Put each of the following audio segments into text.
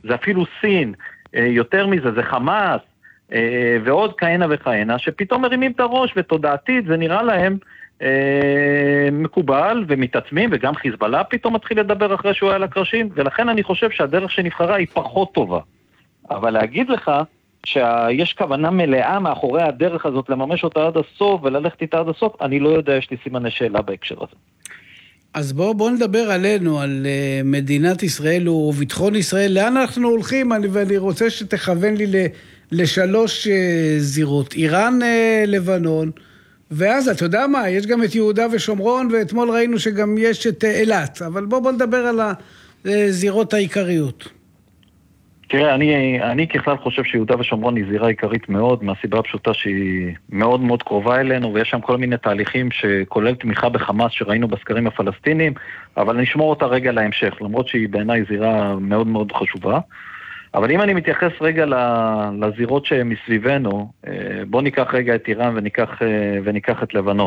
זה אפילו סין, יותר מזה, זה חמאס, ועוד כהנה וכהנה, שפתאום מרימים את הראש, ותודעתית זה נראה להם מקובל ומתעצמים, וגם חיזבאללה פתאום מתחיל לדבר אחרי שהוא היה לקרשים, ולכן אני חושב שהדרך שנבחרה היא פחות טובה. אבל להגיד לך שיש כוונה מלאה מאחורי הדרך הזאת לממש אותה עד הסוף וללכת איתה עד הסוף, אני לא יודע, יש לי סימני שאלה בהקשר הזה. אז בואו נדבר עלינו, על מדינת ישראל וביטחון ישראל. לאן אנחנו הולכים? ואני רוצה שתכוון לי לשלוש זירות. איראן, לבנון, ואז אתה יודע מה, יש גם את יהודה ושומרון, ואתמול ראינו שגם יש את אילת. אבל בואו נדבר על הזירות העיקריות. תראה, אני ככלל חושב שיהודה ושומרון היא זירה עיקרית מאוד, מהסיבה הפשוטה שהיא מאוד מאוד קרובה אלינו, ויש שם כל מיני תהליכים שכולל תמיכה בחמאס שראינו בסקרים הפלסטינים, אבל נשמור אותה רגע להמשך, למרות שהיא בעיניי זירה מאוד מאוד חשובה. אבל אם אני מתייחס רגע לזירות שמסביבנו, בוא ניקח רגע את איראן וניקח את לבנון.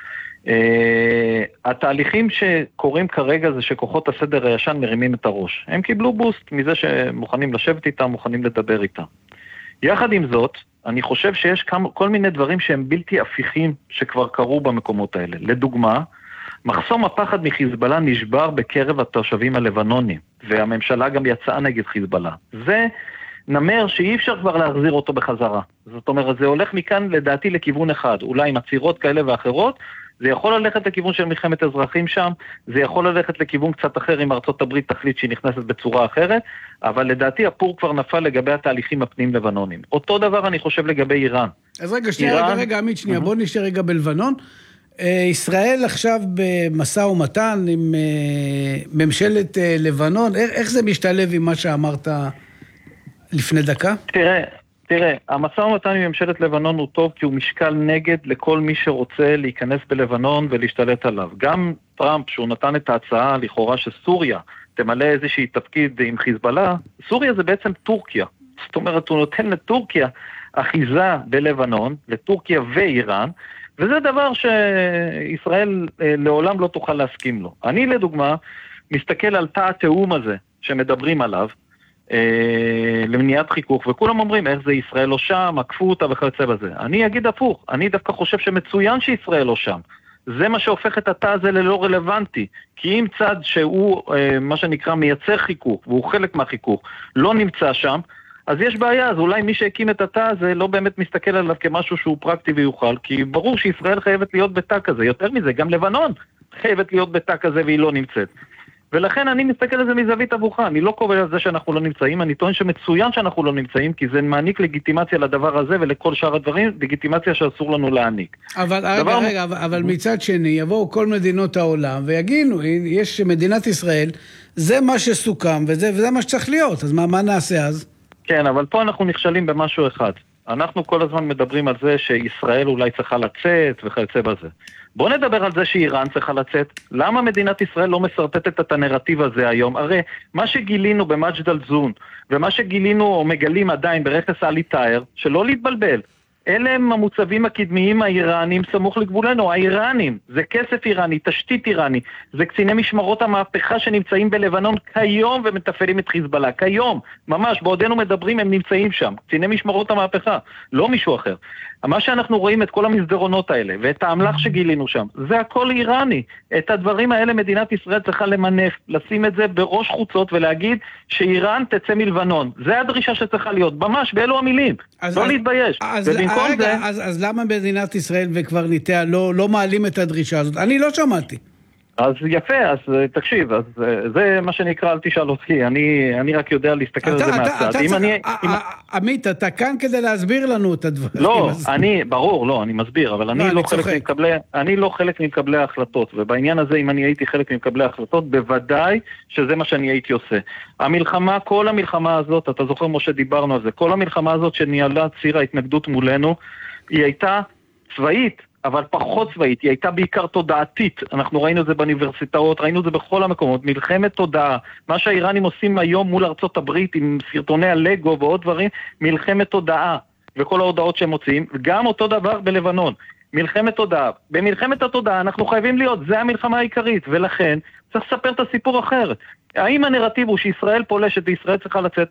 התהליכים שקורים כרגע זה שכוחות הסדר הישן מרימים את הראש. הם קיבלו בוסט מזה שמוכנים לשבת איתם, מוכנים לדבר איתם. יחד עם זאת, אני חושב שיש כל מיני דברים שהם בלתי הפיכים שכבר קרו במקומות האלה. לדוגמה, מחסום הפחד מחיזבאללה נשבר בקרב התושבים הלבנונים, והממשלה גם יצאה נגד חיזבאללה. זה נמר שאי אפשר כבר להחזיר אותו בחזרה. זאת אומרת, זה הולך מכאן לדעתי לכיוון אחד, אולי עם עצירות כאלה ואחרות, זה יכול ללכת לכיוון של מלחמת אזרחים שם, זה יכול ללכת לכיוון קצת אחר אם ארצות הברית תחליט שהיא נכנסת בצורה אחרת, אבל לדעתי הפור כבר נפל לגבי התהליכים הפנים לבנונים. אותו דבר אני חושב לגבי איראן. אז רגע, עמית, שנייה, בוא נשאר רגע בלבנון. ישראל עכשיו במשא ומתן עם ממשלת לבנון, איך זה משתלב עם מה שאמרת לפני דקה? תראה, המשא ומתן עם ממשלת לבנון הוא טוב כי הוא משקל נגד לכל מי שרוצה להיכנס בלבנון ולהשתלט עליו. גם טראמפ, שהוא נתן את ההצעה לכאורה שסוריה תמלא איזושהי תפקיד עם חיזבאללה, סוריה זה בעצם טורקיה. זאת אומרת, הוא נותן לטורקיה אחיזה בלבנון, לטורקיה ואיראן, וזה דבר שישראל לעולם לא תוכל להסכים לו. אני לדוגמה מסתכל על תא התאום הזה שמדברים עליו, למניעת חיכוך, וכולם אומרים איך זה ישראל לא שם, עקפו אותה וכיוצא בזה. אני אגיד הפוך, אני דווקא חושב שמצוין שישראל לא שם. זה מה שהופך את התא הזה ללא רלוונטי, כי אם צד שהוא מה שנקרא מייצר חיכוך, והוא חלק מהחיכוך, לא נמצא שם, אז יש בעיה, אז אולי מי שהקים את התא הזה לא באמת מסתכל עליו כמשהו שהוא פרקטי ויוכל, כי ברור שישראל חייבת להיות בתא כזה, יותר מזה, גם לבנון חייבת להיות בתא כזה והיא לא נמצאת. ולכן אני מסתכל על זה מזווית אבוכה, אני לא קורא על זה שאנחנו לא נמצאים, אני טוען שמצוין שאנחנו לא נמצאים, כי זה מעניק לגיטימציה לדבר הזה ולכל שאר הדברים, לגיטימציה שאסור לנו להעניק. אבל מצד שני, יבואו כל מדינות העולם ויגידו, יש מדינת ישראל, זה מה שסוכם וזה מה שצריך להיות, אז מה נעשה אז? כן, אבל פה אנחנו נכשלים במשהו אחד. אנחנו כל הזמן מדברים על זה שישראל אולי צריכה לצאת וכיוצא בזה. בוא נדבר על זה שאיראן צריכה לצאת. למה מדינת ישראל לא מסרטטת את הנרטיב הזה היום? הרי מה שגילינו במג'ד אל-זון, ומה שגילינו או מגלים עדיין ברכס אלי טאהר, שלא להתבלבל, אלה הם המוצבים הקדמיים האיראנים סמוך לגבולנו, האיראנים, זה כסף איראני, תשתית איראני, זה קציני משמרות המהפכה שנמצאים בלבנון כיום ומתפעלים את חיזבאללה, כיום, ממש, בעודנו מדברים הם נמצאים שם, קציני משמרות המהפכה, לא מישהו אחר. מה שאנחנו רואים את כל המסדרונות האלה ואת האמל"ח שגילינו שם, זה הכל איראני. את הדברים האלה מדינת ישראל צריכה למנף, לשים את זה בראש חוצות ולהגיד שאיראן תצא מלבנון. זה הדרישה שצריכה להיות, ממש באלו המילים, לא להתבייש. אז למה מדינת ישראל וכבר ניתיה לא מעלים את הדרישה הזאת? אני לא שמעתי. אז יפה, אז תקשיב, אז זה מה שנקרא, אל תשאל אותי, אני רק יודע להסתכל על זה מהצד. עמית, אתה כאן כדי להסביר לנו את הדברים. לא, ברור, לא, אני מסביר, אבל אני לא חלק ממקבלי ההחלטות, ובעניין הזה, אם אני הייתי חלק ממקבלי ההחלטות, בוודאי שזה מה שאני הייתי עושה. כל המלחמה הזאת, אתה זוכר משה דיברנו על זה, כל המלחמה הזאת שניהלה ציר ההתנגדות מולנו, היא הייתה צבאית, אבל פחות צבאית, היא הייתה בעיקר תודעתית, אנחנו ראינו את זה באוניברסיטאות, ראינו את זה בכל המקומות, מלחמת תודעה, מה שהאיראנים עושים היום מול ארצות הברית עם סרטוני הלגו ועוד דברים, מלחמת תודעה, וכל ההודעות שהם מוצאים, גם אותו דבר בלבנון, מלחמת תודעה, במלחמת התודעה אנחנו חייבים להיות, זה המלחמה העיקרית, ולכן צריך לספר את הסיפור אחר, האם הנרטיב הוא שישראל פולשת וישראל צריכה לצאת?